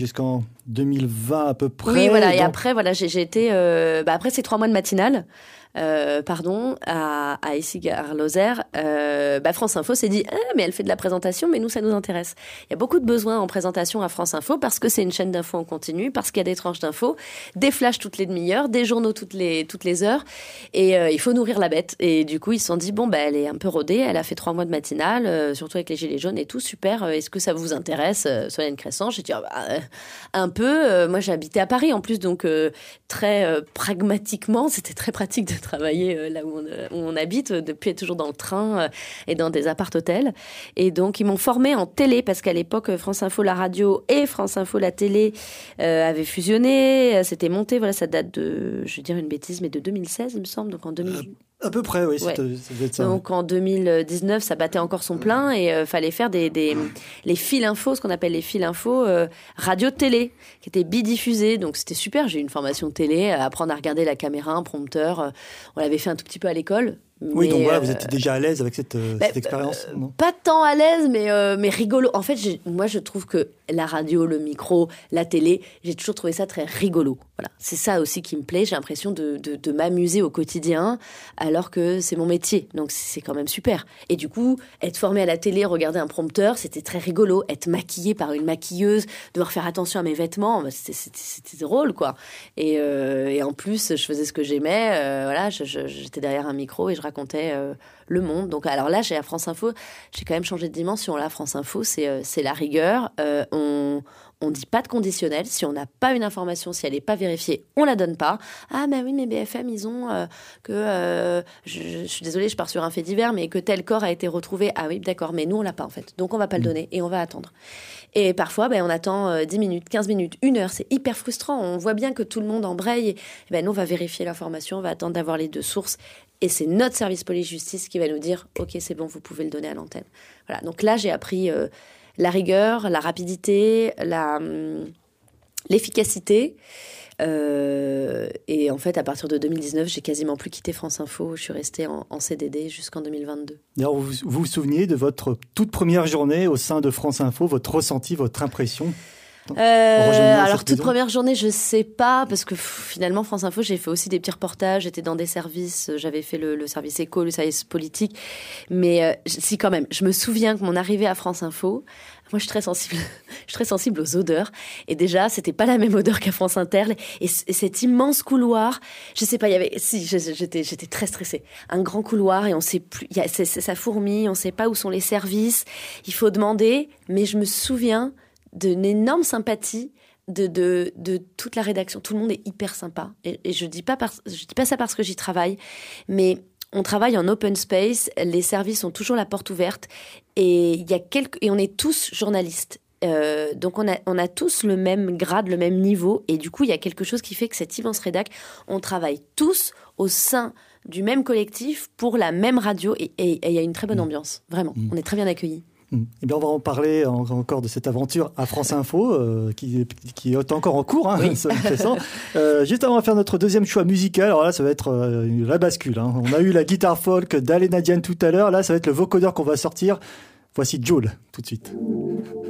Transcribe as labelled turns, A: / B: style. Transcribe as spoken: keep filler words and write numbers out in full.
A: Jusqu'en deux mille vingt à peu près.
B: Oui, voilà. Et
A: donc...
B: après, voilà, j'ai, j'ai été. Euh, bah après ces trois mois de matinale. Euh, pardon, à, à Issy-Gare-Lozère, euh, bah France Info s'est dit ah, mais elle fait de la présentation, mais nous ça nous intéresse. Il y a beaucoup de besoins en présentation à France Info parce que c'est une chaîne d'infos en continu, parce qu'il y a des tranches d'infos, des flashs toutes les demi-heures, des journaux toutes les toutes les heures, et euh, il faut nourrir la bête. Et du coup ils se sont dit bon bah elle est un peu rodée, elle a fait trois mois de matinale, euh, surtout avec les gilets jaunes et tout, super. Euh, est-ce que ça vous intéresse, euh, Solène Crescent? J'ai dit ah, bah, euh, un peu. Euh, moi j'ai habité à Paris en plus, donc euh, très euh, pragmatiquement, c'était très pratique de travailler euh, là où on, euh, où on habite, euh, depuis être toujours dans le train euh, et dans des appart-hôtels. Et donc, ils m'ont formée en télé, parce qu'à l'époque, France Info, la radio, et France Info, la télé, euh, avaient fusionné. Euh, C'était monté, voilà, ça date de, je vais dire une bêtise, mais de deux mille seize, il me semble, donc en deux mille...
A: À peu près, oui,
B: ouais.
A: ça devait être ça.
B: Donc en deux mille dix-neuf, ça battait encore son plein et euh, fallait faire des, des les fils infos, ce qu'on appelle les fils infos euh, radio-télé, qui étaient bidiffusés. Donc c'était super. J'ai eu une formation télé, apprendre à regarder la caméra, un prompteur. Euh, on l'avait fait un tout petit peu à l'école.
A: Oui, donc voilà,
B: euh,
A: vous étiez déjà à l'aise avec cette, euh,
B: bah,
A: cette expérience,
B: euh,
A: non?
B: Pas tant à l'aise, mais, euh, mais rigolo. En fait, j'ai, moi, je trouve que la radio, le micro, la télé, j'ai toujours trouvé ça très rigolo. Voilà, c'est ça aussi qui me plaît. J'ai l'impression de, de, de m'amuser au quotidien, alors que c'est mon métier. Donc, c'est quand même super. Et du coup, être formé à la télé, regarder un prompteur, c'était très rigolo. Être maquillée par une maquilleuse, devoir faire attention à mes vêtements, c'était, c'était, c'était drôle, quoi. Et, euh, et en plus, je faisais ce que j'aimais. Euh, voilà, je, je, j'étais derrière un micro et je racontais euh, le monde. Donc, alors là, j'ai à France Info, j'ai quand même changé de dimension. Là, France Info, c'est, euh, c'est la rigueur. Euh, on on dit pas de conditionnel. Si on n'a pas une information, si elle n'est pas vérifiée, on la donne pas. Ah, mais oui, mais B F M, ils ont euh, que... Euh, je, je suis désolée, je pars sur un fait divers, mais que tel corps a été retrouvé. Ah oui, d'accord, mais nous, on l'a pas, en fait. Donc, on va pas le donner et on va attendre. Et parfois, ben, on attend euh, dix minutes, quinze minutes, une heure. C'est hyper frustrant. On voit bien que tout le monde embraye. Et, ben, nous, on va vérifier l'information, on va attendre d'avoir les deux sources. Et c'est notre service police-justice qui va nous dire « Ok, c'est bon, vous pouvez le donner à l'antenne. » Voilà. Donc là, j'ai appris euh, la rigueur, la rapidité, la, hum, l'efficacité. Euh, et en fait, à partir de deux mille dix-neuf, j'ai quasiment plus quitté France Info. Je suis restée en, en C D D jusqu'en deux mille vingt-deux.
A: D'ailleurs, vous, vous vous souvenez de votre toute première journée au sein de France Info, votre ressenti, votre impression?
B: Euh, alors toute première journée, je sais pas, parce que pff, finalement France Info, j'ai fait aussi des petits reportages, j'étais dans des services, j'avais fait le, le service éco, le service politique, mais euh, si quand même, je me souviens que mon arrivée à France Info, moi je suis très sensible, je suis très sensible aux odeurs, et déjà c'était pas la même odeur qu'à France Inter, et, et cet immense couloir, je sais pas, il y avait, si j'étais, j'étais très stressée, un grand couloir et on sait plus, il y a, c'est, c'est, ça fourmille, on sait pas où sont les services, il faut demander, mais je me souviens d'une énorme sympathie de, de, de toute la rédaction. Tout le monde est hyper sympa. Et, et je dis pas par, je dis pas ça parce que j'y travaille, mais on travaille en open space, les services ont toujours la porte ouverte, et, il y a quelques, et on est tous journalistes. Euh, donc on a, on a tous le même grade, le même niveau, et du coup il y a quelque chose qui fait que cette immense rédac, on travaille tous au sein du même collectif pour la même radio, et il y a une très bonne ambiance, vraiment. Mmh. On est très bien accueillis.
A: Eh bien, on va en parler encore de cette aventure à France Info, euh, qui, qui est encore en cours, hein, oui. Ça, euh, juste avant de faire notre deuxième choix musical, alors là, ça va être euh, la bascule. Hein. On a eu la guitare folk d'Alena Diane tout à l'heure, là, ça va être le vocodeur qu'on va sortir. Voici Jul, tout de suite.